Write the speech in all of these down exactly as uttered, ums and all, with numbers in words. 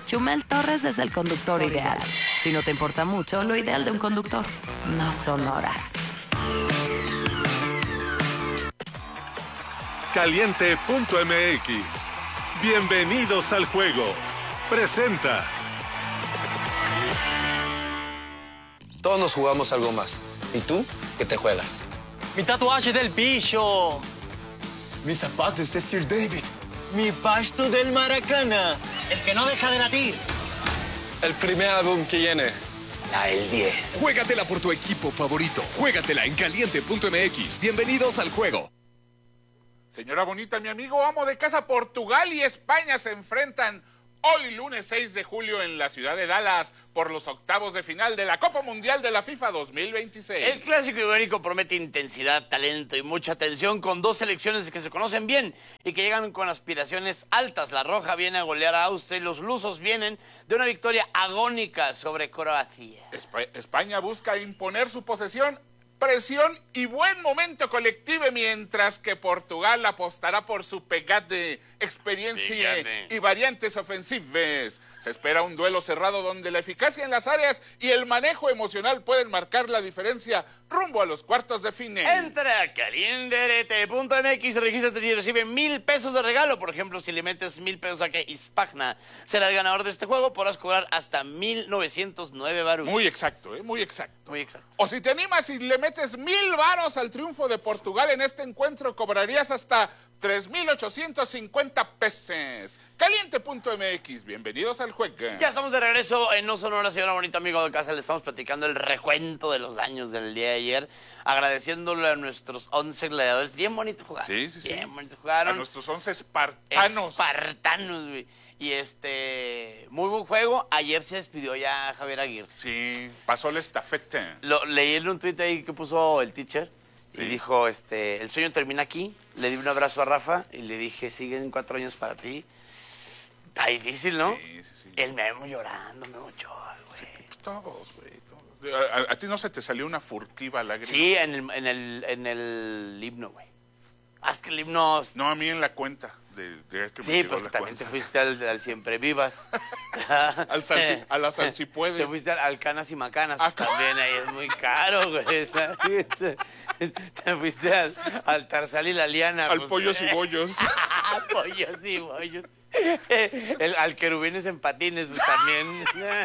Chumel Torres es el conductor ideal. Si no te importa mucho, lo ideal de un conductor no son horas. Caliente punto M X. Bienvenidos al juego. Presenta. Todos nos jugamos algo más. ¿Y tú? ¿Qué te juegas? Mi tatuaje del pillo. Mis zapatos de Sir David. Mi pasto del Maracana. El que no deja de latir. El primer álbum que viene. La el diez. Juégatela por tu equipo favorito. Juégatela en Caliente punto M X. Bienvenidos al juego. Señora bonita, mi amigo amo de casa, Portugal y España se enfrentan hoy lunes seis de julio en la ciudad de Dallas por los octavos de final de la Copa Mundial de la FIFA dos mil veintiséis. El clásico ibérico promete intensidad, talento y mucha tensión con dos selecciones que se conocen bien y que llegan con aspiraciones altas. La Roja viene a golear a Austria y los lusos vienen de una victoria agónica sobre Croacia. Espa- España busca imponer su posesión, presión y buen momento colectivo, mientras que Portugal apostará por su pegade, experiencia Pegade. y variantes ofensivas. Se espera un duelo cerrado donde la eficacia en las áreas y el manejo emocional pueden marcar la diferencia rumbo a los cuartos de final. Entra a caliente punto M X, regístrate y recibe mil pesos de regalo. Por ejemplo, si le metes mil pesos a que Hispagna será el ganador de este juego, podrás cobrar hasta mil novecientos nueve baros. Muy exacto, ¿eh? Muy exacto. Muy exacto. O si te animas y le metes mil varos al triunfo de Portugal en este encuentro, cobrarías hasta tres mil ochocientos cincuenta pesos. Caliente punto M X, bienvenidos al juego. Ya estamos de regreso en No Sonora, señora bonita, amigo de casa. Le estamos platicando el recuento de los daños del día de ayer, agradeciéndole a nuestros once gladiadores. Bien bonito jugar. Sí, sí, sí. Bien bonito jugaron. A nuestros once espartanos. Espartanos, güey. Y este, muy buen juego. Ayer se despidió ya Javier Aguirre. Sí, pasó la estafeta. Lo, leí en un tuit ahí que puso el teacher. Sí. Y dijo, este, el sueño termina aquí. Le di un abrazo a Rafa y le dije, siguen cuatro años para ti. Está difícil, ¿no? Sí, sí, sí. El Memo llorando, Memo Ochoa, güey. Sí, pues todos, güey. Todos. ¿A, a, a ti no se te salió una furtiva lágrima? Sí, en el, en el, en el himno, güey. Haz que el himno... No, a mí en la cuenta. De, de que me Sí, llegó pues la también cuenta. te fuiste al, al Siempre Vivas. Al salsi- a la Salsipuedes. Te fuiste al, al Canas y Macanas. Ah, Pues también ahí es muy caro, güey. ¿Sabes? Te fuiste al, al Tarzal y la Liana. Al pues, Pollos y Bollos. Pollos y bollos. El, al Querubines en patines, pues también.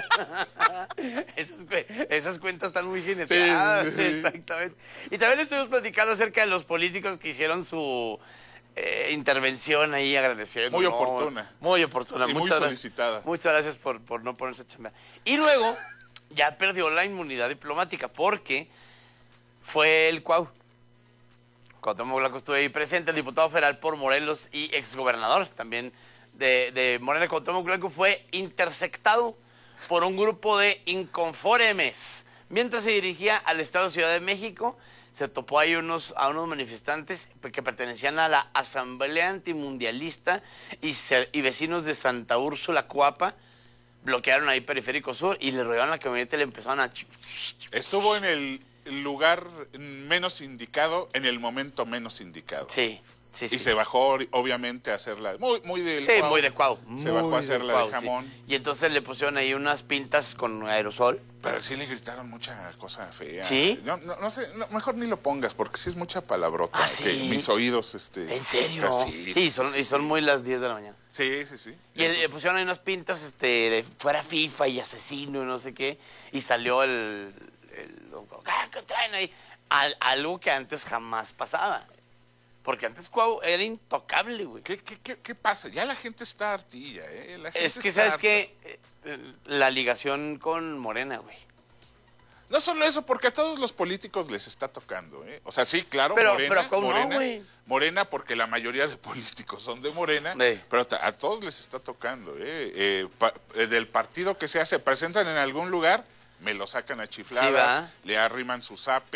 esas, cu- esas cuentas están muy jineteadas. Sí, sí, sí. Exactamente. Y también estuvimos platicando acerca de los políticos que hicieron su eh, intervención ahí, agradeciendo. Muy ¿no? oportuna. Muy oportuna. Y muy Muchas solicitada. Gracias, muchas gracias por, por no ponerse a chambear. Y luego, ya perdió la inmunidad diplomática porque fue el Cuau. Cuauhtémoc Blanco estuvo ahí presente, el diputado federal por Morelos y exgobernador también de, de Morena. Cuauhtémoc Blanco fue interceptado por un grupo de inconformes. Mientras se dirigía al estado de Ciudad de México, se topó ahí unos, a unos manifestantes que pertenecían a la Asamblea Antimundialista y, se, y vecinos de Santa Úrsula, Coapa, bloquearon ahí Periférico Sur y le rodearon la camioneta y le empezaron a... Estuvo en el lugar menos indicado, en el momento menos indicado. Sí, sí, Y sí. se bajó, obviamente, a hacerla. Muy, muy del Sí, Cuau. muy de Cuau. Se bajó a muy hacerla Cuau, de jamón. sí. Y entonces le pusieron ahí unas pintas con aerosol. Pero sí le gritaron mucha cosa fea. ¿Sí? No, no, no sé, no, mejor ni lo pongas, porque sí es mucha palabrota. Ah, que ¿sí? mis oídos, este... ¿En serio? Sí, Sí, son, y son muy las diez de la mañana. Sí, sí, sí. Y él- le Entonces, pusieron ahí unas pintas este, de fuera FIFA y asesino y no sé qué. Y salió el... el ¿Qué, qué traen ahí? Al- algo que antes jamás pasaba. Porque antes Cuau era intocable, güey. ¿qué, qué, qué, qué pasa? Ya la gente está hartilla, ¿eh? La gente Es que, está ¿sabes harta. qué? Eh, La ligación con Morena, güey. No solo eso, porque a todos los políticos les está tocando, ¿eh? O sea, sí, claro, Pero- Morena, pero ¿cómo no, Morena, güey? Morena, porque la mayoría de políticos son de Morena, Sí. pero a a todos les está tocando, ¿eh? Eh, pa- eh, del partido que sea, se presentan en algún lugar, me lo sacan a Sí, chifladas, ¿verdad? le arriman su zape,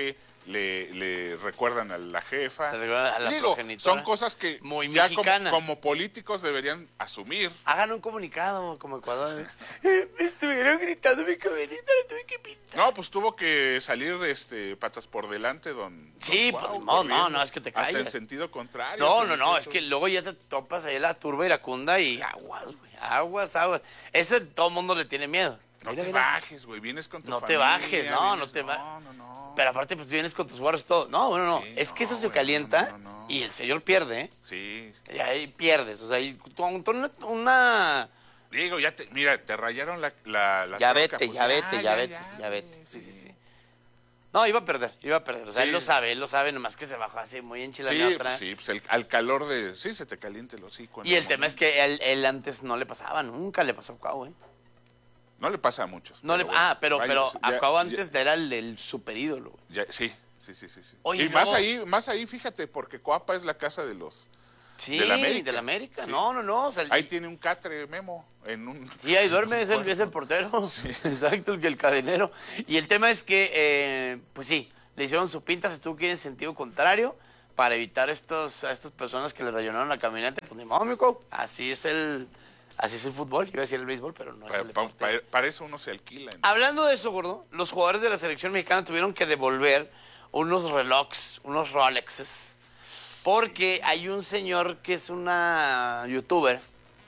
le, le recuerdan a la jefa. Se recuerdan a la Digo, progenitora. son cosas que Muy ya como, mexicanas. como políticos deberían asumir. Hagan un comunicado como Ecuador. ¿eh? Me estuvieron gritando mi caberita, la tuve que pintar. No, pues tuvo que salir este patas por delante, don. Sí, don Cuau, pues, no, no, corriendo, no, es que te hasta callas. en sentido contrario. No, ese no, no, muchacho. es que luego ya te topas ahí la turba iracunda y aguas, güey, aguas, aguas. Ese todo el mundo le tiene miedo. No Mira, te mira. bajes, güey, vienes con tu No te familia. bajes, no, no vienes- te bajes. No, no, no. Pero aparte, pues vienes con tus guarros y todo. No, bueno, no, Sí, es que no, eso se güey, calienta no, no, no. y el señor pierde, ¿eh? Sí. Y ahí pierdes, o sea, ahí, tú- tú una... una- Digo, ya te, mira, te rayaron la, la, la ya troca, vete, pues ya vete, ya vete, ya vete. Sí, sí, sí. No, iba a perder, iba a perder. O sea, Sí. él lo sabe, él lo sabe, nomás que se bajó así muy Sí, enchilaneado pues, atrás. sí, pues el- al calor de... Sí, se te caliente el hocico. en Y el tema es momento. que él, él antes no le pasaba, nunca le pasó a Cuau, ¿eh? No le pasa a muchos. No le, bueno, ah, pero, vaya, pero ya- a Cuau ya- antes era el, el super ídolo. güey. ya- sí, sí, sí, sí. sí. Oye, y y más luego- ahí, más ahí, fíjate, porque Coapa es la casa de los... Sí, de la América. de la América. Sí. No, no, no. O sea, Ahí tiene un catre, Memo, en un... sí, ahí duerme, es el, es el portero. Exacto, el, el cadenero. Y el tema es que, eh, pues sí, le hicieron su pinta, se tuvo que ir en sentido contrario para evitar estos, a estas personas que le rayonaron la camioneta. Pues ni modo, mi Cuau. Así es el, así es el fútbol. Iba a decir el béisbol, pero no es Para, el pa- deporte. pa- para eso uno se alquila. ¿no? Hablando de eso, gordo, los jugadores de la selección mexicana tuvieron que devolver unos relojes, unos Rolexes, porque hay un señor que es una youtuber,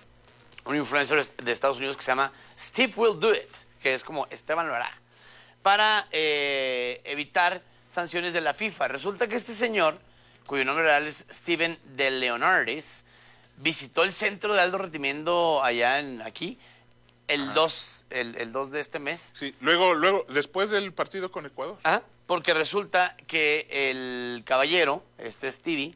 un influencer de Estados Unidos que se llama Steve Will Do It, que es como Esteban lo hará, para eh, evitar sanciones de la FIFA. Resulta que este señor, cuyo nombre real es Steven de Leonardis, visitó el centro de alto rendimiento allá en aquí el dos, el, el dos de este mes. Sí, luego, luego, después del partido con Ecuador. Ah, porque resulta que el caballero, este Stevie,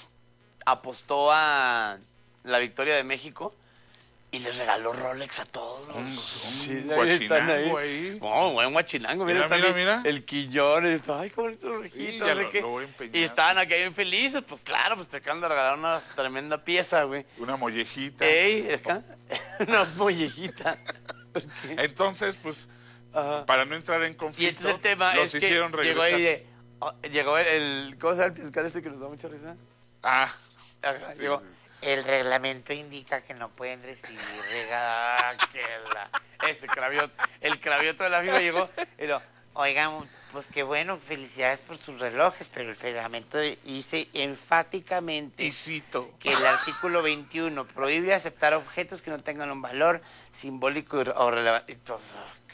apostó a la victoria de México y les regaló Rolex a todos. Un, Sí, un ahí están guachinango ahí. No, buen guachinango. Mira, Mira, está mira, mi- mira. El quillón. y está, ay, qué bonito los Sí, rejitos. ya no sé lo- qué. lo voy a empeñar. Y estaban acá bien felices. Pues claro, pues te acaban de regalar una tremenda pieza, güey. Una mollejita. Ey, acá. Una mollejita. Entonces, pues, Ajá. para no entrar en Y conflicto, entonces el tema los es que hicieron llegó regresar. ahí de... oh, llegó el, el... ¿Cómo se llama el fiscal este que nos da mucha risa? Ah, Ajá, sí, llegó, sí. el reglamento indica que no pueden recibir regalos. Ese cravioto, el cravioto de la FIFA llegó y lo, oigan, pues qué bueno, felicidades por sus relojes, pero el reglamento dice enfáticamente Y cito. que el artículo veintiuno prohíbe aceptar objetos que no tengan un valor simbólico o relevante. Entonces,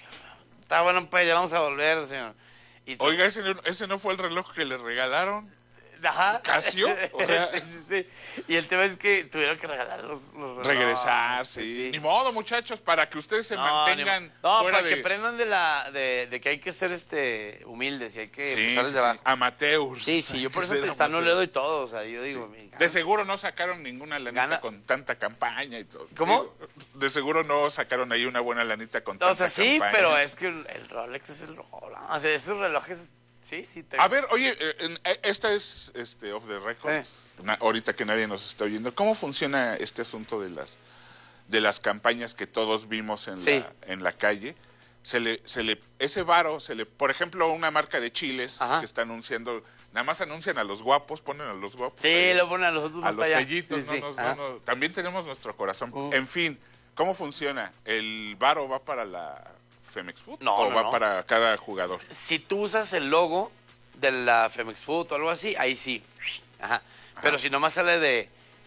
está bueno, pues ya vamos a volver, señor. Y tú- Oiga, ese, no- ese no fue el reloj que le regalaron. Ajá. ¿Casio? O sea- Sí, sí, sí. Y el tema es que tuvieron que regalar los, los relojes. Regresar, sí. Ni modo, muchachos, para que ustedes se No, mantengan ni- no, fuera para de... que aprendan de la de, de que hay que ser este humildes y hay que Sí, empezar sí, desde sí, abajo. amateurs. Sí, sí, yo por Hay eso que te ser está no le amateurs. doy todo, o sea, yo digo, mi- De seguro no sacaron ninguna lanita Gana- con tanta campaña y todo. ¿Cómo? Digo, de seguro no sacaron ahí una buena lanita con tanta o sea, sí, campaña. pero es que el, el Rolex es el Rolex. O sea, esos relojes, sí, sí. Te... A ver, oye, eh, en- eh, esta es este, off the records, na- ahorita que nadie nos está oyendo. ¿Cómo funciona este asunto de las de las campañas que todos vimos en, Sí. la, en la calle? Se le, se le, ese varo, se le, por ejemplo, una marca de chiles Ajá. que está anunciando, nada más anuncian a los guapos, ponen a los guapos. Sí, ahí, lo ponen a los otros a más los para allá. fellitos, Sí, no sí, nos- ajá. no nos- también tenemos nuestro corazón. Uh. En fin, ¿cómo funciona? ¿El varo va para la Femex Food No, o no, va no. para cada jugador? Si tú usas el logo de la Femex Food o algo así, ahí sí. Ajá. Pero si nomás sale de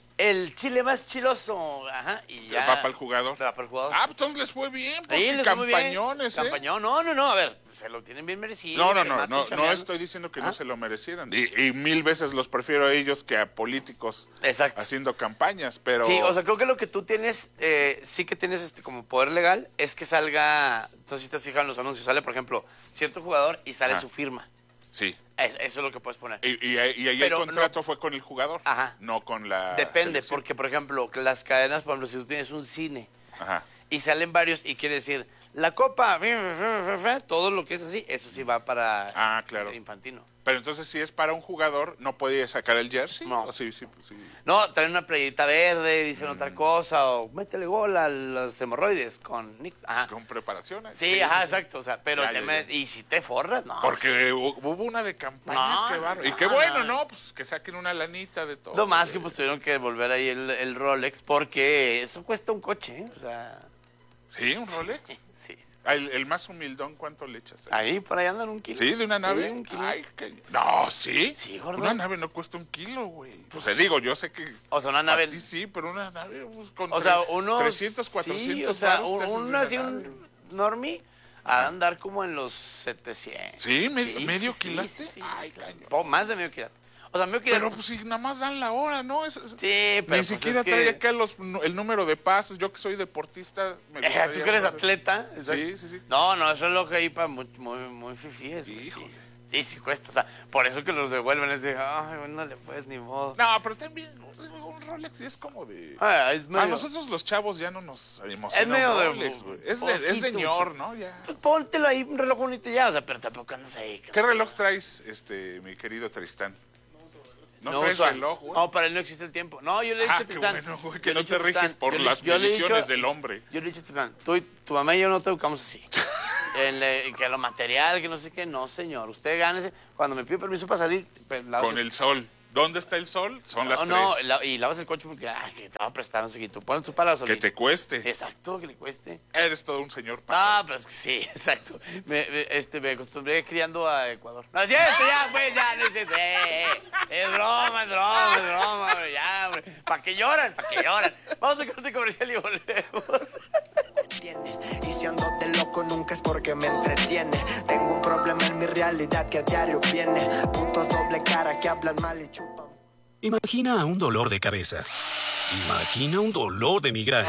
el chile más chiloso, ajá, y ya. ¿Va para el jugador? Va para el jugador. Ah, pues entonces les fue bien, porque Sí, les fue muy bien. campañones, ¿eh? Campañón, no, no, no, a ver, se lo tienen bien merecido. No, no, que no, maten no, no chambeando. estoy diciendo que ¿Ah? no se lo merecieran. Y, y mil veces los prefiero a ellos que a políticos Exacto. haciendo campañas, pero... Sí, o sea, creo que lo que tú tienes, eh, sí que tienes este como poder legal, es que salga, entonces si te has fijado en los anuncios, sale, por ejemplo, cierto jugador y sale Ajá. su firma. Sí. Es- eso es lo que puedes poner. Y, y, ahí- y ahí Pero el contrato fue con el jugador, Ajá. no con la Depende, selección. porque, por ejemplo, que las cadenas, por ejemplo, si tú tienes un cine Ajá. y salen varios y quiere decir, la copa, todo lo que es así, eso sí va para Ah, claro. Infantino. Pero entonces, si es para un jugador, ¿no puede sacar el jersey? No. ¿O sí, sí, sí? No, traen una playerita verde, dicen mm. otra cosa, o métele gol a los hemorroides con Nick. Ajá. Con preparación. Sí, sí, ajá, sí. Exacto. O sea, pero ya, te ya, me... ya. Y si te forras, no. Porque hubo una de campañas, no, qué barro. No, y qué bueno, no. ¿no? Pues que saquen una lanita de todo. Lo más que pues tuvieron que devolver ahí el, el Rolex, porque eso cuesta un coche, ¿eh? O sea... ¿Sí? ¿Un Rolex? Sí. sí. El, el más humildón, ¿cuánto le echas? Ahí, ahí por ahí andan un kilo. ¿Sí? ¿De una nave? Sí, un kilo. Ay, que... No, ¿sí? Sí, gordo. Una nave no cuesta un kilo, güey. Pues te digo, yo sé que... O sea, una nave... Sí, sí, pero una nave pues, con o sea, unos... trescientos, cuatrocientos sí, o sea, varos, un, un, así un normie a andar como en los setecientos. ¿Sí? ¿Medio, sí, medio sí, quilate? Sí, sí, Ay, claro. Po, más de medio quilate. O sea, medio quilate. Pero pues si nada más dan la hora, ¿no? Es, sí, pero Ni pues siquiera es trae que... acá los, el número de pasos. Yo que soy deportista... Me Eh, ¿Tú que eres atleta? Sí, sí, sí. No, no, eso es lo que hay para muy, muy, muy fifíes. Sí, sí, sí cuesta. O sea, por eso que los devuelven es de, ay, no le puedes ni modo. No, pero también un Rolex es como de... Ah, es medio... A nosotros los chavos ya no nos emociona es medio un Rolex, güey. Es de, es de ñor, ¿no? Ya. Pues póntelo ahí, un reloj bonito ya, o sea, pero tampoco andas ahí. ¿Qué reloj traes, este, mi querido Tristán? ¿No, no traes usa, reloj, güey? No, para él no existe el tiempo. No, yo le he dicho ah, a Tristán. Bueno, güey, que no te riges por las mediciones del hombre. Yo le he dicho a Tristán, tú y tu mamá y yo no te educamos así. en le, que lo material, que no sé qué, no, señor. Usted gánese. Cuando me pide permiso para salir... Pues, con el sol. ¿Dónde está el sol? Son no, las tres. No, la, y lavas el coche porque, ay, que te va a prestar, no sé qué. Tú pones tu para la solita. Que te cueste. Exacto, que le cueste. Eres todo un señor. Ah, pues sí, exacto. Me, me, este, me acostumbré criando a Ecuador. No, es cierto, ya, pues, ya, no es cierto. Eh, eh, es broma, es broma, es broma, hombre, ya, hombre. ¿Para qué lloran? ¿Para qué lloran? Vamos a corte comercial y volvemos. Y si ando de loco nunca es porque me entretiene. Tengo un problema en mi realidad que a diario viene. Puntos doble cara que hablan mal y chupan. Imagina un dolor de cabeza. Imagina un dolor de migraña.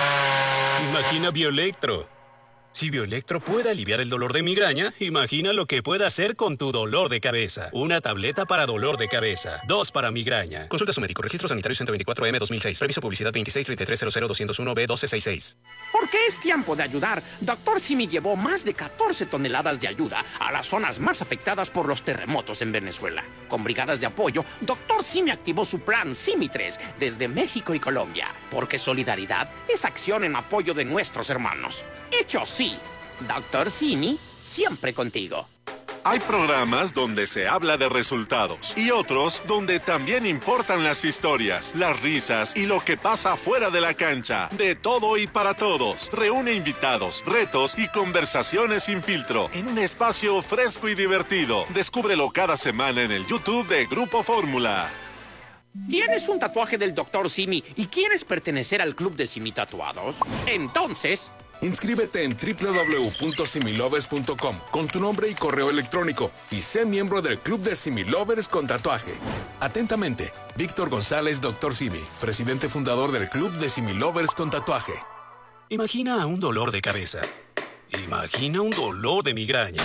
Imagina Bioelectro. Si Bioelectro puede aliviar el dolor de migraña, imagina lo que puede hacer con tu dolor de cabeza. Una tableta para dolor de cabeza. Dos para migraña. Consulta a su médico. Registro sanitario ciento veinticuatro M dos mil seis. Previso publicidad veintiséis treinta y tres cero cero doscientos uno B doce sesenta y seis. Porque es tiempo de ayudar. Doctor Simi llevó más de catorce toneladas de ayuda a las zonas más afectadas por los terremotos en Venezuela. Con brigadas de apoyo, Doctor Simi activó su plan Simi tres desde México y Colombia. Porque solidaridad es acción en apoyo de nuestros hermanos. Hecho sí. Doctor Simi, siempre contigo. Hay programas donde se habla de resultados y otros donde también importan las historias, las risas y lo que pasa fuera de la cancha. De todo y para todos. Reúne invitados, retos y conversaciones sin filtro en un espacio fresco y divertido. Descúbrelo cada semana en el YouTube de Grupo Fórmula. ¿Tienes un tatuaje del Doctor Simi y quieres pertenecer al club de Simi Tatuados? Entonces... inscríbete en doble u doble u doble u punto similovers punto com con tu nombre y correo electrónico y sé miembro del club de Similovers con tatuaje. Atentamente, Víctor González, Doctor Simi, presidente fundador del club de Similovers con tatuaje. Imagina un dolor de cabeza. Imagina un dolor de migraña.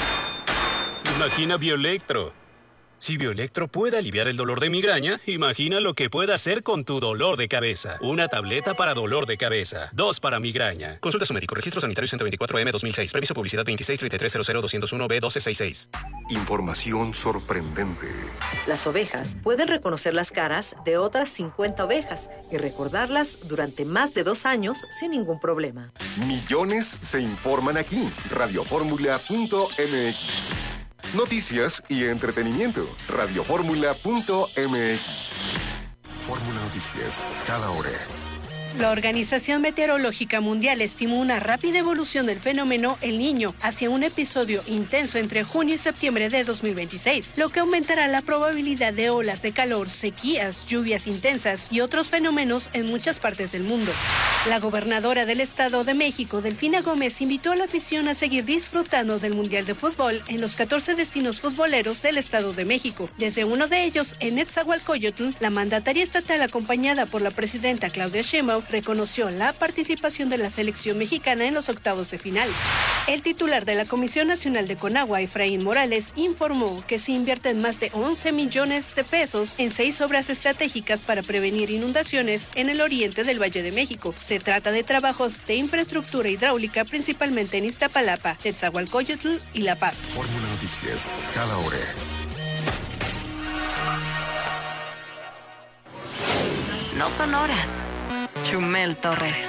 Imagina Bioelectro. Si Bioelectro puede aliviar el dolor de migraña, imagina lo que puede hacer con tu dolor de cabeza. Una tableta para dolor de cabeza. Dos para migraña. Consulta a su médico. Registro sanitario ciento veinticuatro M dos mil seis. Previso publicidad veintiséis treinta y tres cero cero doscientos uno B doce sesenta y seis. Información sorprendente. Las ovejas pueden reconocer las caras de otras cincuenta ovejas y recordarlas durante más de dos años sin ningún problema. Millones se informan aquí. radio fórmula punto m x. Noticias y entretenimiento. radio fórmula punto m x. Fórmula Noticias, cada hora. La Organización Meteorológica Mundial estimó una rápida evolución del fenómeno El Niño hacia un episodio intenso entre junio y septiembre de dos mil veintiséis, lo que aumentará la probabilidad de olas de calor, sequías, lluvias intensas y otros fenómenos en muchas partes del mundo. La gobernadora del Estado de México, Delfina Gómez, invitó a la afición a seguir disfrutando del Mundial de Fútbol en los catorce destinos futboleros del Estado de México. Desde uno de ellos, en Netzahualcóyotl, la mandataria estatal, acompañada por la presidenta Claudia Sheinbaum, reconoció la participación de la selección mexicana en los octavos de final. El titular de la Comisión Nacional de Conagua, Efraín Morales, informó que se invierten más de once millones de pesos en seis obras estratégicas para prevenir inundaciones en el oriente del Valle de México. Se trata de trabajos de infraestructura hidráulica principalmente en Iztapalapa, Netzahualcóyotl y La Paz. Fórmula Noticias, cada hora. no son horas. Chumel Torres.